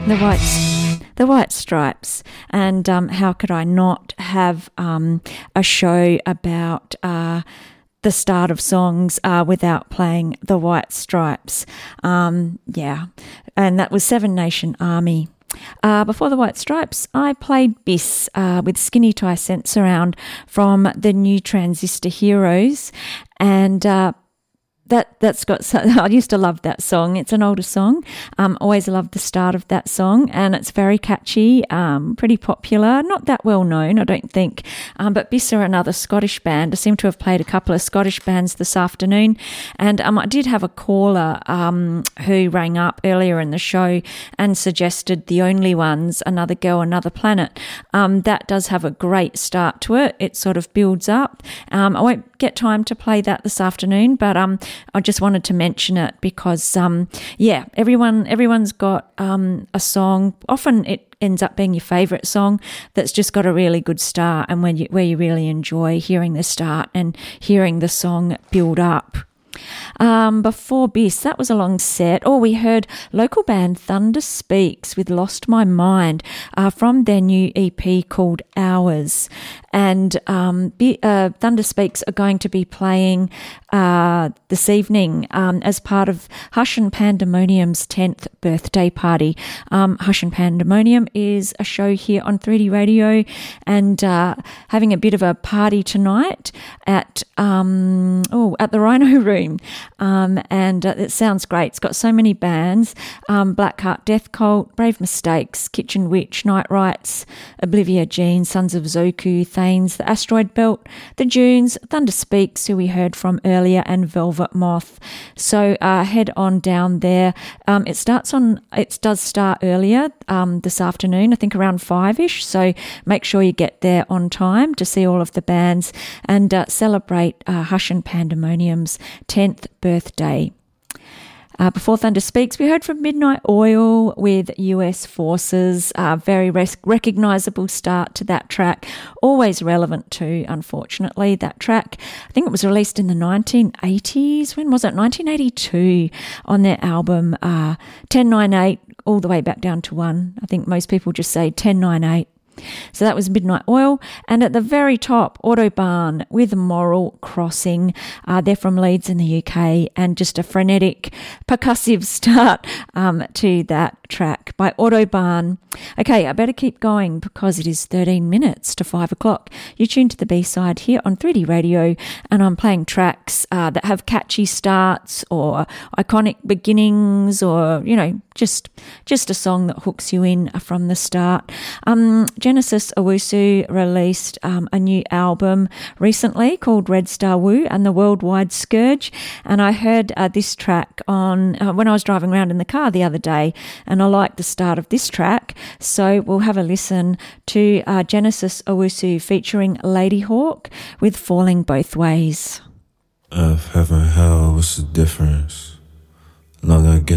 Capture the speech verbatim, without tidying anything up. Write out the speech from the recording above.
The White, the White Stripes, and um, how could I not have um, a show about uh, the start of songs uh, without playing the White Stripes? Um, yeah, and that was Seven Nation Army. Uh, before the White Stripes, I played Biss uh, with Skinny Tie Sense Around from the new Transistor Heroes, and uh, That that's got. I used to love that song. It's an older song. Um, always loved the start of that song, and it's very catchy. Um, pretty popular. Not that well known, I don't think. Um, but Biss are another Scottish band. I seem to have played a couple of Scottish bands this afternoon, and um, I did have a caller um who rang up earlier in the show and suggested The Only Ones, Another Girl, Another Planet. Um, that does have a great start to it. It sort of builds up. Um, I won't get time to play that this afternoon, but um. I just wanted to mention it because, um, yeah, everyone, everyone's got um, a song. Often it ends up being your favourite song that's just got a really good start, and when you, where you really enjoy hearing the start and hearing the song build up. Um, before Biss, that was a long set. Oh, we heard local band Thunder Speaks with Lost My Mind uh, from their new E P called Hours. And um, B- uh, Thunder Speaks are going to be playing uh, this evening um, as part of Hush and Pandemonium's tenth birthday party. Um, Hush and Pandemonium is a show here on three D Radio, and uh, having a bit of a party tonight at um, oh at the Rhino Room. Um, and uh, it sounds great. It's got so many bands: um, Blackheart Death Cult, Brave Mistakes, Kitchen Witch, Night Rights, Oblivia Jean, Sons of Zoku, Thanes, The Asteroid Belt, The Dunes, Thunder Speaks, who we heard from earlier, and Velvet Moth. So uh, head on down there. Um, it starts on. It does start earlier um, this afternoon, I think around five-ish. So make sure you get there on time to see all of the bands and uh, celebrate uh, Hush and Pandemonium's tenth birthday. Uh, before Thunder Speaks, we heard from Midnight Oil with U S Forces. Uh, very res- recognisable start to that track. Always relevant too, unfortunately, that track. I think it was released in the nineteen eighties. When was it? nineteen eighty-two on their album uh, ten ninety-eight, all the way back down to one. I think most people just say ten ninety-eight. So that was Midnight Oil. And at the very top, Autobahn with Moral Crossing. Uh, they're from Leeds in the U K, and just a frenetic, percussive start um, to that track by Autobahn. Okay, I better keep going because it is thirteen minutes to five o'clock. You're tuned to the B-side here on three D Radio, and I'm playing tracks uh, that have catchy starts or iconic beginnings, or, you know, just just a song that hooks you in from the start. Um, Genesis Owusu released um, a new album recently called Red Star Woo and the Worldwide Scourge, and I heard uh, this track on uh, when I was driving around in the car the other day, and I liked the start of this track, so we'll have a listen to uh, Genesis Owusu featuring Ladyhawk with Falling Both Ways. Earth, heaven, hell, what's the difference? Long I get